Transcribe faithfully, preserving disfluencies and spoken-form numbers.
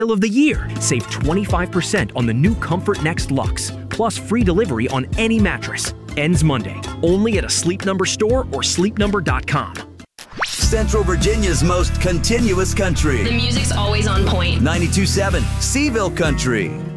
of the year. Save twenty-five percent on the new Comfort Next Luxe, plus free delivery on any mattress. Ends Monday, only at a Sleep Number store or sleep number dot com. Central Virginia's most continuous country. The music's always on point. ninety-two point seven Seville Country.